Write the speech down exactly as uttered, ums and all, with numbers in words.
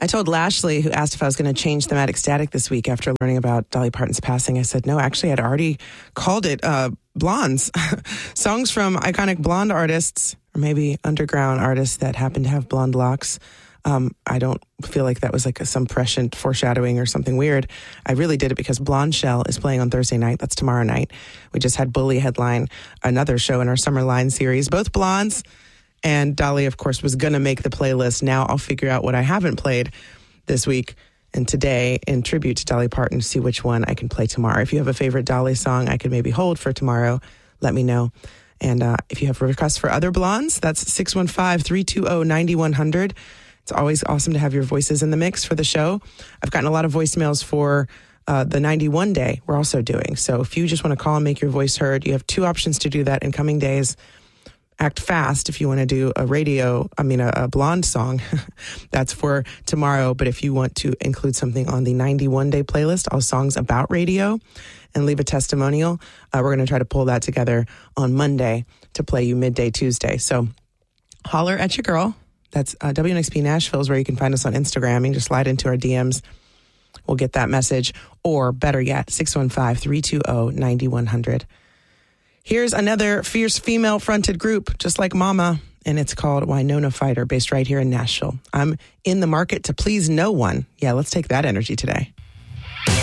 I told Lashley, who asked if I was going to change Thematic Static this week after learning about Dolly Parton's passing. I said, no, actually, I'd already called it uh, Blondes. Songs from iconic blonde artists, or maybe underground artists that happen to have blonde locks. Um, I don't feel like that was like a, some prescient foreshadowing or something weird. I really did it because Blonde Shell is playing on Thursday night. That's tomorrow night. We just had Bully headline another show in our Summer Line series. Both blondes. And Dolly, of course, was going to make the playlist. Now I'll figure out what I haven't played this week and today in tribute to Dolly Parton, see which one I can play tomorrow. If you have a favorite Dolly song I could maybe hold for tomorrow, let me know. And uh, if you have requests for other blondes, that's six one five, three two zero, nine one zero zero. It's always awesome to have your voices in the mix for the show. I've gotten a lot of voicemails for uh, the ninety-one day we're also doing. So if you just want to call and make your voice heard, you have two options to do that in coming days. Act fast if you want to do a radio, I mean, a, a blonde song. That's for tomorrow. But if you want to include something on the ninety-one day playlist, all songs about radio, and leave a testimonial, uh, we're going to try to pull that together on Monday to play you midday Tuesday. So holler at your girl. That's uh, W N X P Nashville is where you can find us on Instagram. You can just slide into our D Ms. We'll get that message. Or better yet, six one five, three two zero, nine one zero zero. Here's another fierce female-fronted group, just like Mama, and it's called Winona Fighter, based right here in Nashville. I'm in the market to please no one. Yeah, let's take that energy today.